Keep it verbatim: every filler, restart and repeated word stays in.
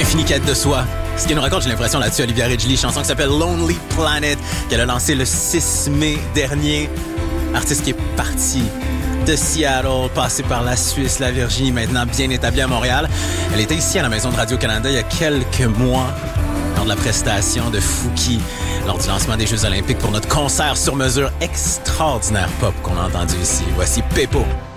Infinie quête de soi. Ce qui nous raconte, j'ai l'impression, là-dessus, Olivia Ridgely, chanson qui s'appelle Lonely Planet, qu'elle a lancée le six mai dernier. Artiste qui est parti de Seattle, passé par la Suisse, la Virginie, maintenant bien établie à Montréal. Elle était ici à la Maison de Radio-Canada il y a quelques mois, lors de la prestation de Fouki, lors du lancement des Jeux olympiques pour notre concert sur mesure extraordinaire pop qu'on a entendu ici. Voici Pepo.